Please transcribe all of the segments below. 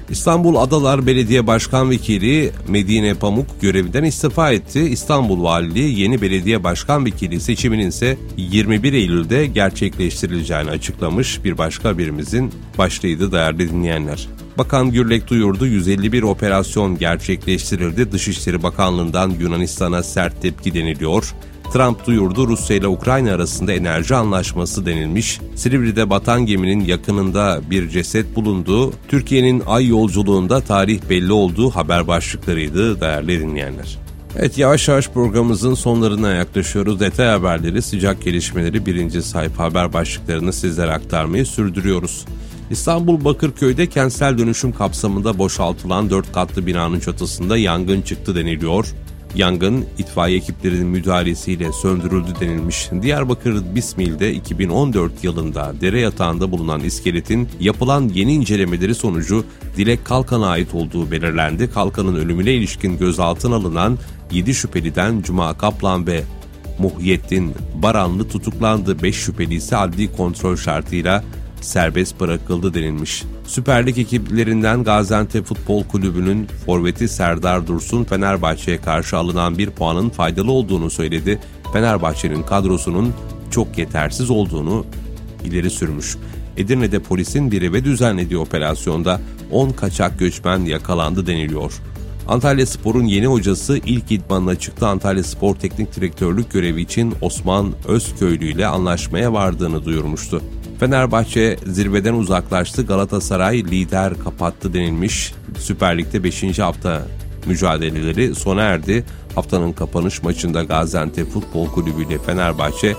İstanbul Adalar Belediye Başkan Vekili Medine Pamuk görevinden istifa etti. İstanbul Valiliği yeni belediye başkan vekili seçiminin ise 21 Eylül'de gerçekleştirileceğini açıklamış. Bir başka haberimizin başlığıydı değerli dinleyenler. Bakan Gürlek duyurdu, 151 operasyon gerçekleştirildi. Dışişleri Bakanlığı'ndan Yunanistan'a sert tepki deniliyor. Trump duyurdu, Rusya ile Ukrayna arasında enerji anlaşması denilmiş. Silivri'de batan geminin yakınında bir ceset bulundu. Türkiye'nin ay yolculuğunda tarih belli olduğu haber başlıklarıydı değerli dinleyenler. Evet, yavaş yavaş programımızın sonlarına yaklaşıyoruz. Detay haberleri, sıcak gelişmeleri, birinci sayfa haber başlıklarını sizlere aktarmayı sürdürüyoruz. İstanbul Bakırköy'de kentsel dönüşüm kapsamında boşaltılan 4 katlı binanın çatısında yangın çıktı deniliyor. Yangın itfaiye ekiplerinin müdahalesiyle söndürüldü denilmiş. Diyarbakır Bismil'de 2014 yılında dere yatağında bulunan iskeletin yapılan yeni incelemeleri sonucu Dilek Kalkan'a ait olduğu belirlendi. Kalkan'ın ölümüne ilişkin gözaltına alınan 7 şüpheliden Cuma Kaplan ve Muhyiddin Baranlı tutuklandı. 5 şüpheli ise adli kontrol şartıyla serbest bırakıldı denilmiş. Süper Lig ekiplerinden Gaziantep Futbol Kulübü'nün forveti Serdar Dursun, Fenerbahçe'ye karşı alınan bir puanın faydalı olduğunu söyledi. Fenerbahçe'nin kadrosunun çok yetersiz olduğunu ileri sürmüş. Edirne'de polisin bir eve düzenlediği operasyonda 10 kaçak göçmen yakalandı deniliyor. Antalyaspor'un yeni hocası ilk idmanına çıktı. Antalyaspor Teknik Direktörlük görevi için Osman Özköylü ile anlaşmaya vardığını duyurmuştu. Fenerbahçe zirveden uzaklaştı, Galatasaray lider kapattı denilmiş. Süper Lig'de 5. hafta mücadeleleri sona erdi. Haftanın kapanış maçında Gaziantep Futbol Kulübü ile Fenerbahçe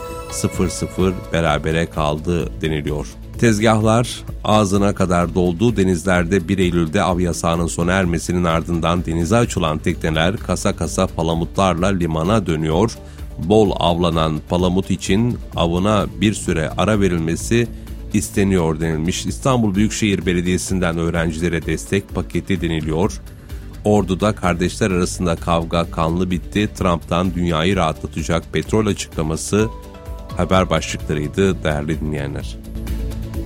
0-0 berabere kaldı deniliyor. Tezgahlar ağzına kadar doldu. Denizlerde 1 Eylül'de av yasağının sona ermesinin ardından denize açılan tekneler kasa kasa palamutlarla limana dönüyor. Bol avlanan palamut için avına bir süre ara verilmesi isteniyor denilmiş. İstanbul Büyükşehir Belediyesi'nden öğrencilere destek paketi deniliyor. Ordu'da kardeşler arasında kavga kanlı bitti. Trump'tan dünyayı rahatlatacak petrol açıklaması haber başlıklarıydı değerli dinleyenler.